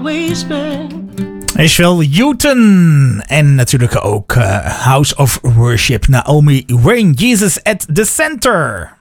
always been. Israel Houghton en natuurlijk ook House of Worship, Naomi Rain, Jesus at the Center.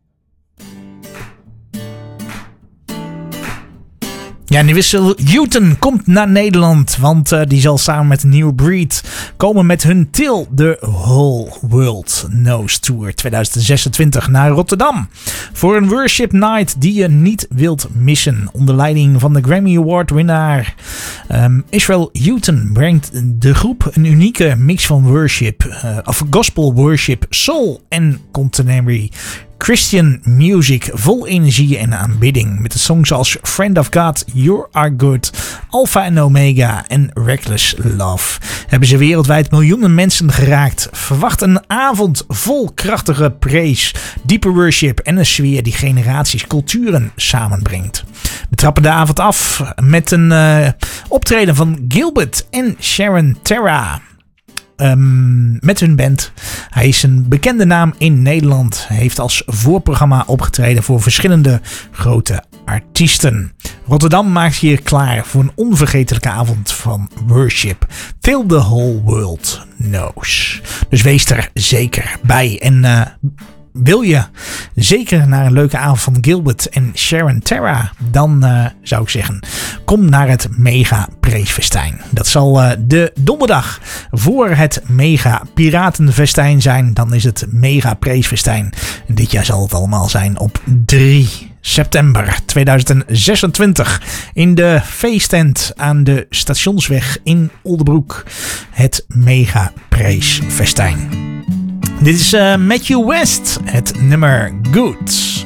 Ja, en Israel Houghton komt naar Nederland, want die zal samen met New Breed komen met hun Till the Whole World Knows Tour 2026 naar Rotterdam. Voor een worship night die je niet wilt missen. Onder leiding van de Grammy Award winnaar Israel Houghton brengt de groep een unieke mix van worship, of gospel worship, soul en contemporary Christian music vol energie en aanbidding. Met de songs als Friend of God, You Are Good, Alpha en Omega en Reckless Love. Hebben ze wereldwijd miljoenen mensen geraakt. Verwacht een avond vol krachtige praise, diepe worship en een sfeer die generaties culturen samenbrengt. We trappen de avond af met een optreden van Gilbert en Sharon Terra. Met hun band. Hij is een bekende naam in Nederland. Hij heeft als voorprogramma opgetreden voor verschillende grote artiesten. Rotterdam maakt hier klaar voor een onvergetelijke avond van worship. Till the whole world knows. Dus wees er zeker bij. En wil je zeker naar een leuke avond van Gilbert en Sharon Terra, dan zou ik zeggen, kom naar het Mega Preesfestijn. Dat zal de donderdag voor het Mega Piratenfestijn zijn. Dan is het Mega Preesfestijn. En dit jaar zal het allemaal zijn op 3 september 2026 in de feesttent aan de Stationsweg in Oldebroek. Het Mega Preesfestijn. Dit is Matthew West, het nummer Good.